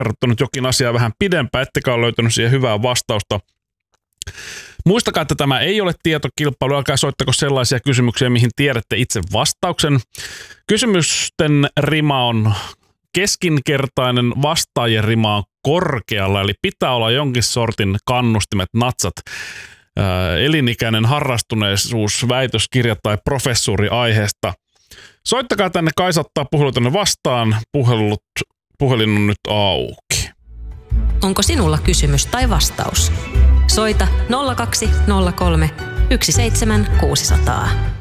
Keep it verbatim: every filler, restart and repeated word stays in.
askarruttanut jokin asia vähän pidempään, ettekä ole löytänyt siihen hyvää vastausta. Muistakaa, että tämä ei ole tietokilpailu, älkää soittako sellaisia kysymyksiä, mihin tiedätte itse vastauksen. Kysymysten rima on keskinkertainen, vastaajien rima on korkealla, eli pitää olla jonkin sortin kannustimet, natsat, ää, elinikäinen harrastuneisuus, väitöskirja tai professuuri aiheesta. Soittakaa tänne, Kaisa ottaa puhelu tänne vastaan, Puhelut, puhelin on nyt auki. Onko sinulla kysymys tai vastaus? Soita nolla kaksi nolla kolme yksi seitsemän kuusi nolla nolla.